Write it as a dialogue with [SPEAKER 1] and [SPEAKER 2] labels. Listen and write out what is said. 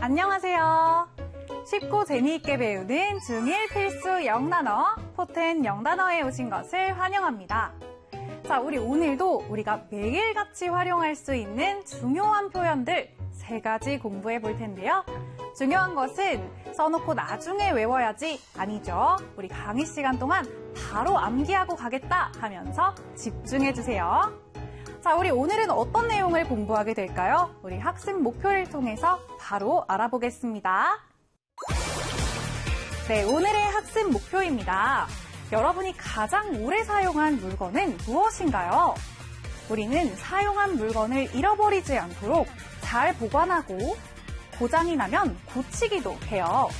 [SPEAKER 1] 안녕하세요. 쉽고 재미있게 배우는 중1 필수 영단어 포텐 영단어에 오신 것을 환영합니다. 자, 우리 오늘도 우리가 매일같이 활용할 수 있는 중요한 표현들 3가지 공부해 볼 텐데요. 중요한 것은 써놓고 나중에 외워야지 아니죠. 우리 강의 시간 동안 바로 암기하고 가겠다 하면서 집중해 주세요. 자, 우리 오늘은 어떤 내용을 공부하게 될까요? 우리 학습 목표를 통해서 바로 알아보겠습니다. 네, 오늘의 학습 목표입니다. 여러분이 가장 오래 사용한 물건은 무엇인가요? 우리는 사용한 물건을 잃어버리지 않도록 잘 보관하고 고장이 나면 고치기도 해요.